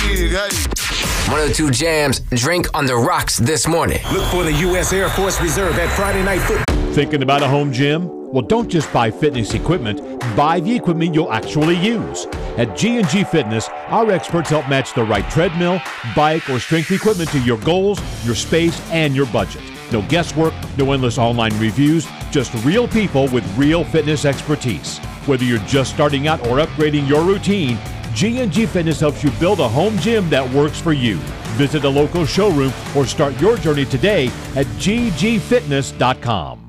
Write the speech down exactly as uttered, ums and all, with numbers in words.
big, hey. one oh two Jams, Drink on the Rocks this morning. Look for the U S Air Force Reserve at Friday Night Football. Thinking about a home gym? Well, don't just buy fitness equipment. Buy the equipment you'll actually use. At G and G Fitness, our experts help match the right treadmill, bike, or strength equipment to your goals, your space, and your budget. No guesswork, no endless online reviews, just real people with real fitness expertise. Whether you're just starting out or upgrading your routine, G and G Fitness helps you build a home gym that works for you. Visit a local showroom or start your journey today at g g fitness dot com.